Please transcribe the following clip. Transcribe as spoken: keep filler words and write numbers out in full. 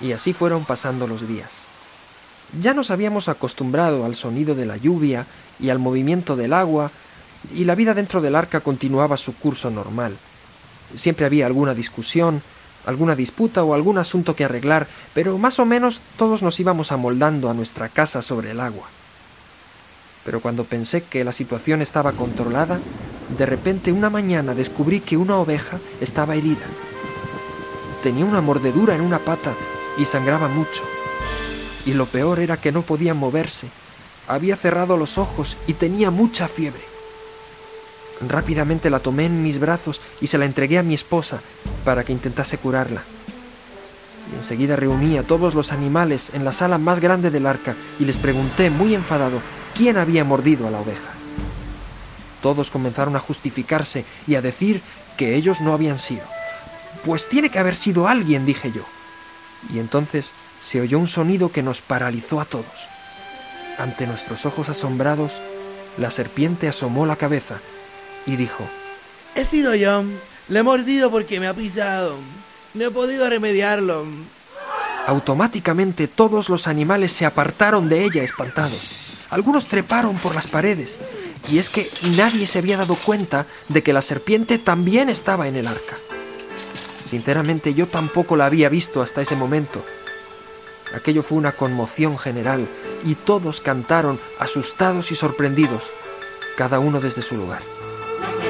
Y así fueron pasando los días. Ya nos habíamos acostumbrado al sonido de la lluvia y al movimiento del agua, y la vida dentro del arca continuaba su curso normal. Siempre había alguna discusión, alguna disputa o algún asunto que arreglar, pero más o menos todos nos íbamos amoldando a nuestra casa sobre el agua. Pero cuando pensé que la situación estaba controlada, de repente una mañana descubrí que una oveja estaba herida. Tenía una mordedura en una pata y sangraba mucho. Y lo peor era que no podía moverse. Había cerrado los ojos y tenía mucha fiebre. Rápidamente la tomé en mis brazos y se la entregué a mi esposa para que intentase curarla. Y enseguida reuní a todos los animales en la sala más grande del arca y les pregunté, muy enfadado, quién había mordido a la oveja. Todos comenzaron a justificarse y a decir que ellos no habían sido. Pues tiene que haber sido alguien, dije yo. Y entonces se oyó un sonido que nos paralizó a todos. Ante nuestros ojos asombrados, la serpiente asomó la cabeza y dijo: He sido yo, le he mordido porque me ha pisado, no he podido remediarlo. Automáticamente todos los animales se apartaron de ella espantados. Algunos treparon por las paredes, y es que nadie se había dado cuenta de que la serpiente también estaba en el arca. Sinceramente, yo tampoco la había visto hasta ese momento. Aquello fue una conmoción general, y todos cantaron, asustados y sorprendidos, cada uno desde su lugar.